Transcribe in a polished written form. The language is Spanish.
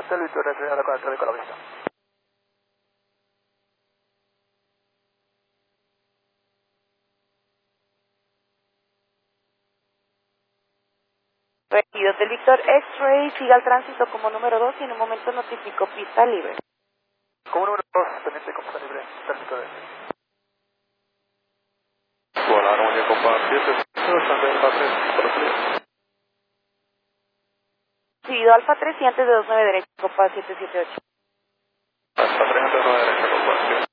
Hotel Victoria, señora, con el tráfico a la vista. Recibido del Víctor X-Ray, siga el tránsito como número 2 y en un momento notificó pista libre. Como número 2, teniente con pista libre, tránsito de... Volar, Armonía Copa 7, bastante Alfa 3, para salir. Recibido Alfa 3 y antes de 29 derecha, copa 778. Alfa 3, antes de 9 derecha, Copa 7.